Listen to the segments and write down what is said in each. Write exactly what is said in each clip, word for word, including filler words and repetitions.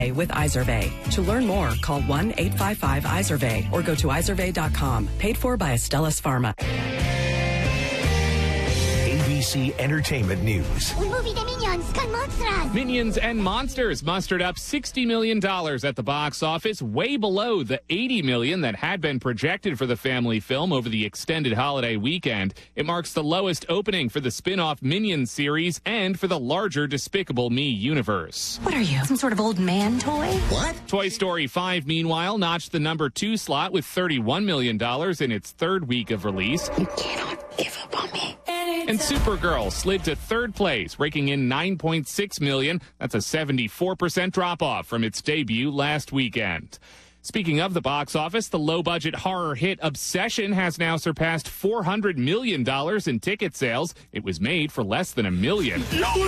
with Izervay. To learn more, call one eight five five Izervay or go to izervay dot com. Paid for by Astellas Pharma. A B C Entertainment News. Minions and Monsters mustered up sixty million dollars at the box office, way below the eighty million dollars that had been projected for the family film over the extended holiday weekend. It marks the lowest opening for the spin-off Minions series and for the larger Despicable Me universe. What are you, some sort of old man toy? What? Toy Story five, meanwhile, notched the number two slot with thirty-one million dollars in its third week of release. You cannot give up on me. And Supergirl slid to third place, raking in nine point six million dollars. That's a seventy-four percent drop-off from its debut last weekend. Speaking of the box office, the low-budget horror hit Obsession has now surpassed four hundred million dollars in ticket sales. It was made for less than a million.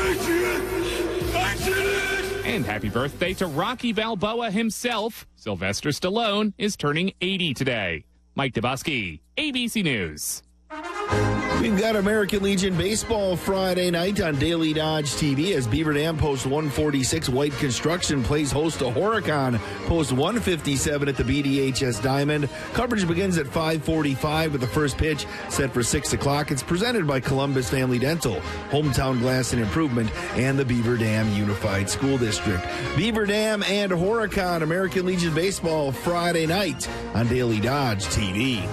And happy birthday to Rocky Balboa himself. Sylvester Stallone is turning eighty today. Mike Dubusky, A B C News. We've got American Legion Baseball Friday night on Daily Dodge T V as Beaver Dam Post one forty-six White Construction plays host to Horicon Post one fifty-seven at the B D H S Diamond. Coverage begins at five forty-five with the first pitch set for six o'clock. It's presented by Columbus Family Dental, Hometown Glass and Improvement, and the Beaver Dam Unified School District. Beaver Dam and Horicon, American Legion Baseball Friday night on Daily Dodge T V.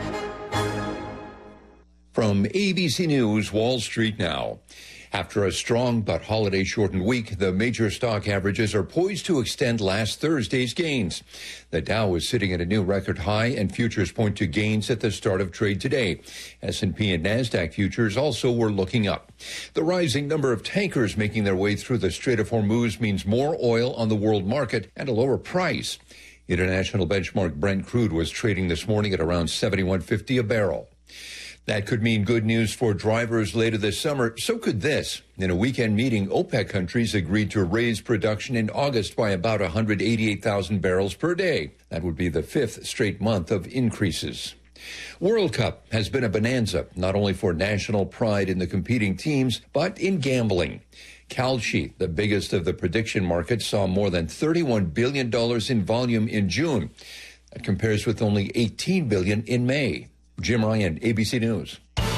From A B C News, Wall Street now. After a strong but holiday-shortened week, the major stock averages are poised to extend last Thursday's gains. The Dow is sitting at a new record high, and futures point to gains at the start of trade today. S and P and NASDAQ futures also were looking up. The rising number of tankers making their way through the Strait of Hormuz means more oil on the world market and a lower price. International benchmark Brent crude was trading this morning at around seventy-one fifty a barrel. That could mean good news for drivers later this summer. So could this. In a weekend meeting, OPEC countries agreed to raise production in August by about one hundred eighty-eight thousand barrels per day. That would be the fifth straight month of increases. World Cup has been a bonanza, not only for national pride in the competing teams, but in gambling. Kalshi, the biggest of the prediction markets, saw more than thirty-one billion dollars in volume in June. That compares with only eighteen billion dollars in May. Jim Ryan, A B C News.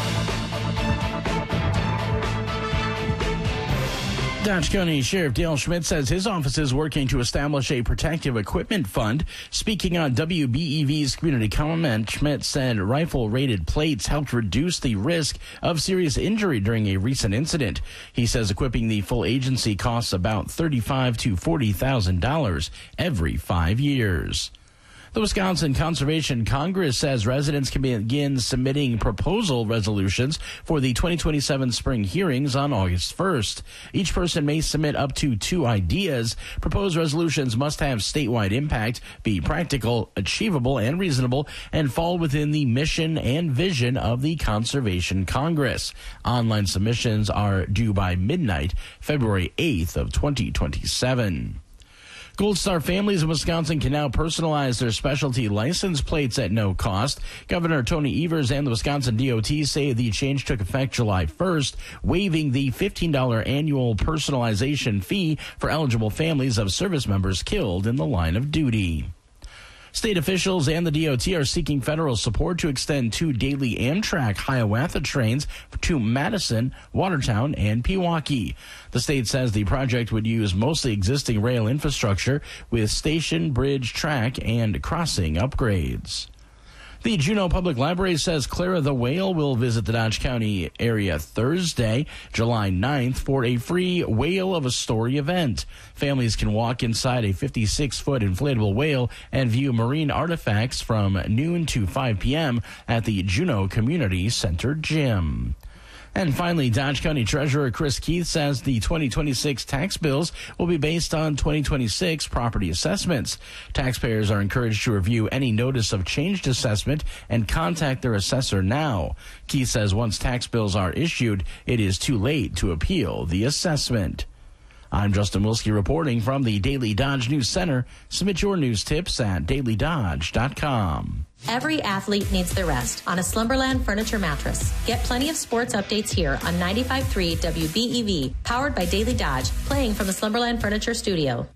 Dodge County Sheriff Dale Schmidt says his office is working to establish a protective equipment fund. Speaking on W B E V's community comment, Schmidt said rifle-rated plates helped reduce the risk of serious injury during a recent incident. He says equipping the full agency costs about thirty-five thousand to forty thousand dollars every five years. The Wisconsin Conservation Congress says residents can begin submitting proposal resolutions for the twenty twenty-seven spring hearings on August first. Each person may submit up to two ideas. Proposed resolutions must have statewide impact, be practical, achievable, and reasonable, and fall within the mission and vision of the Conservation Congress. Online submissions are due by midnight, February eighth of twenty twenty-seven. Gold Star families in Wisconsin can now personalize their specialty license plates at no cost. Governor Tony Evers and the Wisconsin D O T say the change took effect July first, waiving the fifteen dollars annual personalization fee for eligible families of service members killed in the line of duty. State officials and the D O T are seeking federal support to extend two daily Amtrak Hiawatha trains to Madison, Watertown, and Pewaukee. The state says the project would use mostly existing rail infrastructure with station, bridge, track, and crossing upgrades. The Juneau Public Library says Clara the Whale will visit the Dodge County area Thursday, July ninth, for a free Whale of a Story event. Families can walk inside a fifty-six foot inflatable whale and view marine artifacts from noon to five p.m. at the Juneau Community Center Gym. And finally, Dodge County Treasurer Chris Keith says the twenty twenty-six tax bills will be based on twenty twenty-six property assessments. Taxpayers are encouraged to review any notice of changed assessment and contact their assessor now. Keith says once tax bills are issued, it is too late to appeal the assessment. I'm Justin Wilski reporting from the Daily Dodge News Center. Submit your news tips at daily dodge dot com. Every athlete needs their rest on a Slumberland Furniture mattress. Get plenty of sports updates here on ninety-five point three W B E V, powered by Daily Dodge, playing from the Slumberland Furniture Studio.